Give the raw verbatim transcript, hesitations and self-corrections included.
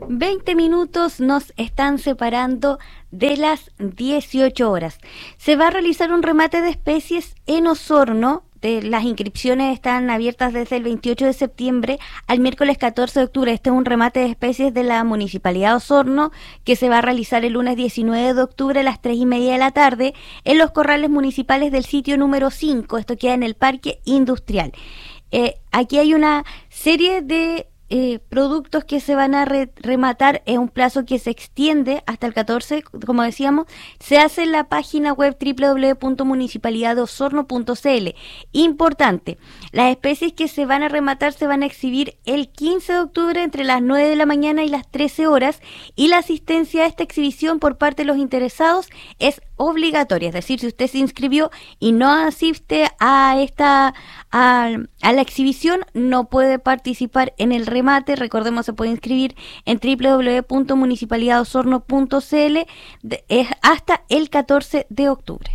veinte minutos nos están separando de las dieciocho horas. Se va a realizar un remate de especies en Osorno. De, las inscripciones están abiertas desde el veintiocho de septiembre al miércoles catorce de octubre. Este es un remate de especies de la Municipalidad de Osorno que se va a realizar el lunes diecinueve de octubre a las tres y media de la tarde en los corrales municipales del sitio número cinco. Esto queda en el Parque Industrial. Eh, aquí hay una serie de Eh, productos que se van a re rematar en un plazo que se extiende hasta el catorce, como decíamos. Se hace en la página web doble u doble u doble u punto municipalidad de osorno punto c l. Importante, las especies que se van a rematar se van a exhibir el quince de octubre entre las nueve de la mañana y las trece horas, y la asistencia a esta exhibición por parte de los interesados es obligatoria. Es decir, si usted se inscribió y no asiste a esta a, a la exhibición, no puede participar en el remate. Recordemos, se puede inscribir en doble u doble u doble u punto municipalidad de osorno punto c l, es hasta el catorce de octubre.